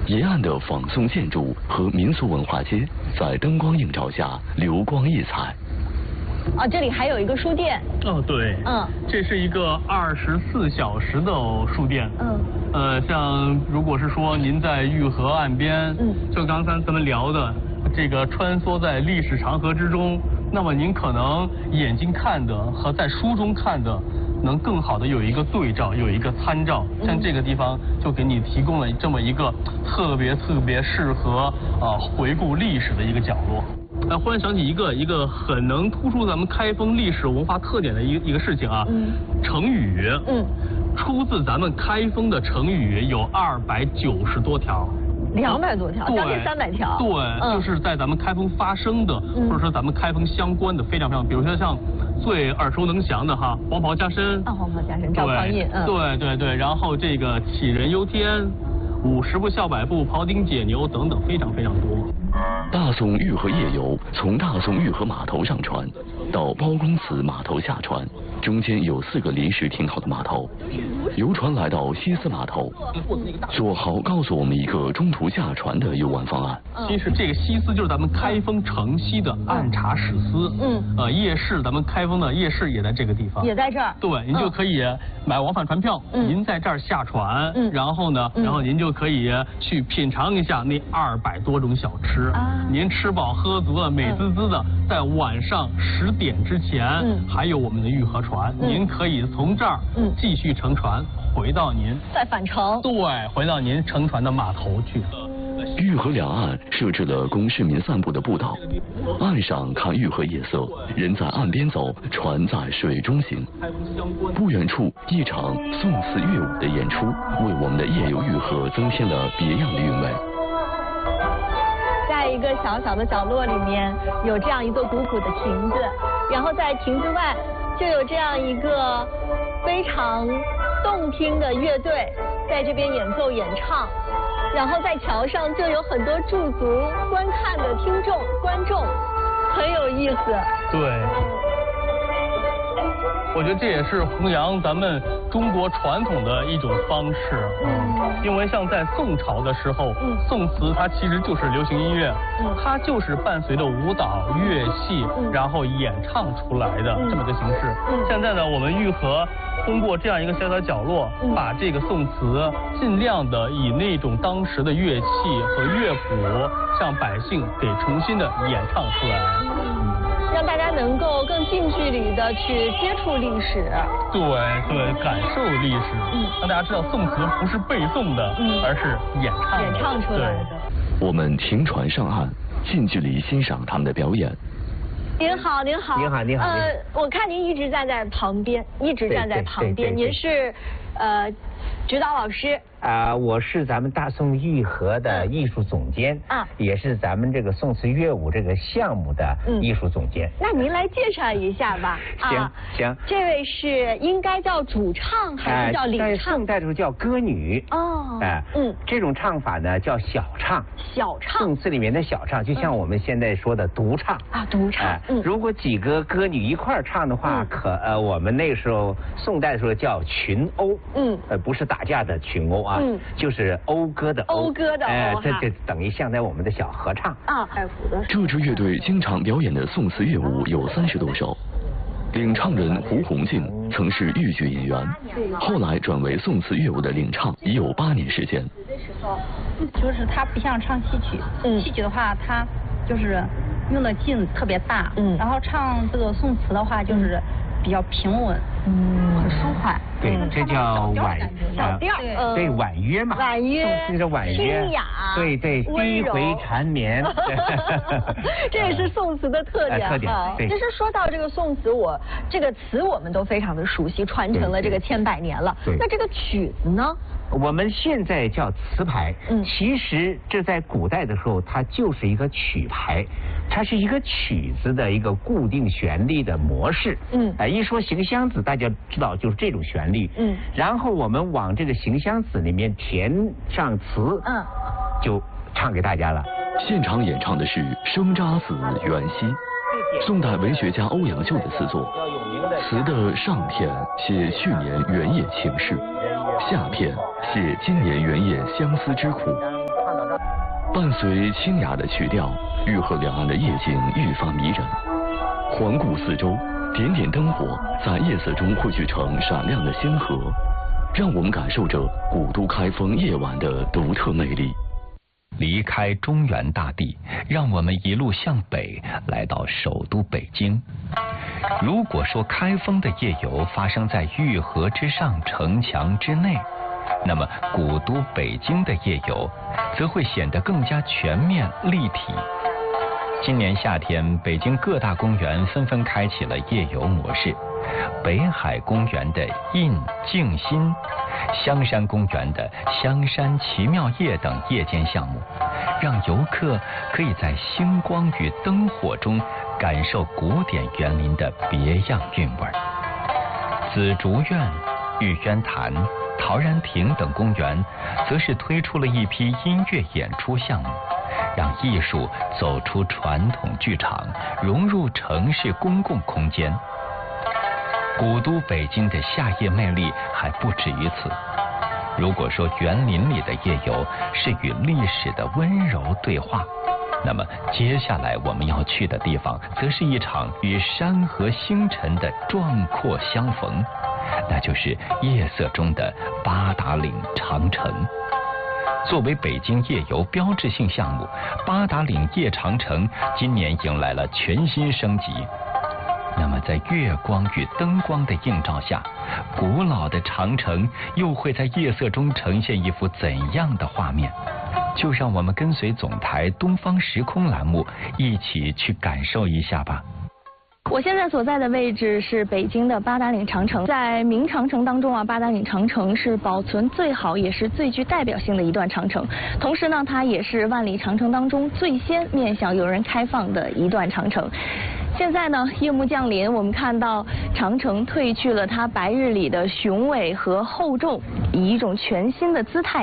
沿岸的仿宋建筑和民俗文化街在灯光映照下流光溢彩。 啊，这里还有一个书店。 哦，对，这是一个24小时的书店。像如果是说您在玉河岸边，就刚才咱们聊的这个穿梭在历史长河之中，那么您可能眼睛看的和在书中看的能更好的有一个对照，有一个参照。像这个地方就给你提供了这么一个特别适合回顾历史的一个角落。忽然想起一个很能突出咱们开封历史文化特点的一个事情啊，成语，出自咱们开封的成语有290多条。 200多条，将近300条。 对，就是在咱们开封发生的，或者说咱们开封相关的非常，比如说像最耳熟能详的哈，黄袍加身。黄袍加身，赵匡胤。 对，然后这个杞人忧天，50步笑百步，庖丁解牛等等，非常多。 大宋运河夜游从大宋运河码头上船到包公祠码头下船，中间有4个临时停靠的码头。游船来到西司码头，左豪告诉我们一个中途下船的游玩方案。 其实这个西司就是咱们开封城西的按察使司。夜市，咱们开封的夜市也在这个地方。 也在这儿。 对，您就可以买往返船票，您在这儿下船，然后您就可以去品尝一下那200多种小吃。您吃饱喝足了，美滋滋的，在晚上10点之前，还有我们的玉河船，您可以从这儿继续乘船回到您再返程。 对，回到您乘船的码头去。 玉河两岸设置了供市民散步的步道，岸上看玉河夜色，人在岸边走，船在水中行。不远处，一场宋词乐舞的演出，为我们的夜游玉河增添了别样的韵味。 在一个小小的角落里面，有这样一座古的亭子，然后在亭子外就有这样一个非常动听的乐队在这边演奏演唱，然后在桥上就有很多驻足观看的观众，很有意思。 对，我觉得这也是弘扬咱们中国传统的一种方式。因为像在宋朝的时候，宋词它其实就是流行音乐，它就是伴随着舞蹈、乐器，然后演唱出来的这么个形式。现在呢，我们玉河通过这样一个小角落，把这个宋词尽量的以那种当时的乐器和乐谱，向百姓给重新的演唱出来。 让大家能够更近距离的去接触历史， 对，感受历史，让大家知道宋词不是背诵的，而是演唱出来的。 我们停船上岸，近距离欣赏他们的表演。 您好。我看您一直站在旁边， 对您是指导老师。 我是咱们大宋玉河的艺术总监，也是咱们这个宋词乐舞这个项目的艺术总监。 那您来介绍一下吧。 行。 这位是应该叫主唱还是叫领唱？ 在宋代的时候叫歌女。这种唱法呢叫小唱。宋词里面的小唱，就像我们现在说的独唱。 独唱。 如果几个歌女一块儿唱的话，我们那个时候宋代的时候叫群殴。不是打架的群殴啊，就是讴歌的讴。这等于像在我们的小合唱。 这支乐队经常表演的宋词乐舞有30多首。领唱人胡红静曾是豫剧演员，后来转为宋词乐舞的领唱，已有8年时间。 就是它不像唱戏曲，戏曲的话它就是用的劲特别大，然后唱这个宋词的话就是比较平稳，很舒缓。 对，这叫婉小调， 对，婉约嘛， 婉约， 这个婉约， 清雅， 对，低回缠绵， 这也是宋词的特点。其实说到这个宋词，这个词我们都非常的熟悉，传承了这个千百年了。那这个曲子呢？ 我们现在叫词牌，其实这在古代的时候，它就是一个曲牌，它是一个曲子的一个固定旋律的模式。一说行香子，大家知道就是这种旋律。然后我们往这个行香子里面填上词，就唱给大家了。 现场演唱的是《生查子·元夕》，宋代文学家欧阳修的词作。词的上片写去年原野情事，下片写今年原野相思之苦。 伴随清雅的曲调，玉河两岸的夜景愈发迷人。环顾四周，点点灯火在夜色中汇聚成闪亮的星河，让我们感受着古都开封夜晚的独特魅力。 离开中原大地，让我们一路向北，来到首都北京。如果说开封的夜游发生在玉河之上、城墙之内，那么古都北京的夜游则会显得更加全面立体。今年夏天，北京各大公园纷纷开启了夜游模式。北海公园的印静心，香山公园的香山奇妙夜等夜间项目，让游客可以在星光与灯火中感受古典园林的别样韵味。紫竹院、玉渊潭、陶然亭等公园则是推出了一批音乐演出项目，让艺术走出传统剧场，融入城市公共空间。古都北京的夏夜魅力还不止于此。如果说园林里的夜游是与历史的温柔对话，那么接下来我们要去的地方则是一场与山河星辰的壮阔相逢，那就是夜色中的八达岭长城。作为北京夜游标志性项目，八达岭夜长城今年迎来了全新升级。那么在月光与灯光的映照下，古老的长城又会在夜色中呈现一幅怎样的画面？就让我们跟随总台东方时空栏目一起去感受一下吧。 我现在所在的位置是北京的八达岭长城。在明长城当中啊，八达岭长城是保存最好也是最具代表性的一段长城，同时呢，它也是万里长城当中最先面向游人开放的一段长城。现在呢，夜幕降临，我们看到长城褪去了它白日里的雄伟和厚重，以一种全新的姿态